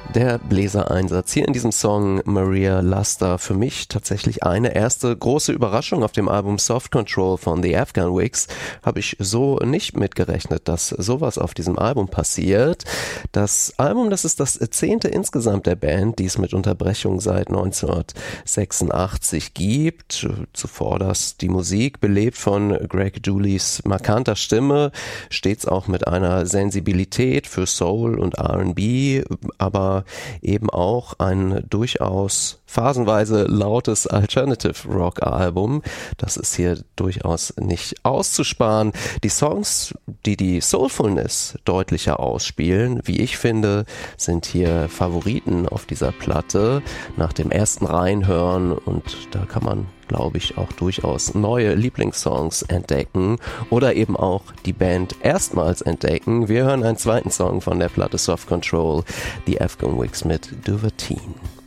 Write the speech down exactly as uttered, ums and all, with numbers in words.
Der Bläsereinsatz hier in diesem Song Maria Luster. Für mich tatsächlich eine erste große Überraschung auf dem Album Soft Control von The Afghan Wigs. Habe ich so nicht mitgerechnet, dass sowas auf diesem Album passiert. Das Album, das ist das zehnte insgesamt der Band, die es mit Unterbrechung seit neunzehnhundertsechsundachtzig gibt. Zuvor das die Musik, belebt von Greg Dullis markanter Stimme, stets auch mit einer Sensibilität für Soul und R and B, aber eben auch ein durchaus phasenweise lautes Alternative Rock Album. Das ist hier durchaus nicht auszusparen. Die Songs, die die Soulfulness deutlicher ausspielen, wie ich finde, sind hier Favoriten auf dieser Platte. Nach dem ersten Reinhören, und da kann man, glaube ich, auch durchaus neue Lieblingssongs entdecken oder eben auch die Band erstmals entdecken. Wir hören einen zweiten Song von der Platte Soft Control, The Afghan Wigs mit Duvertine.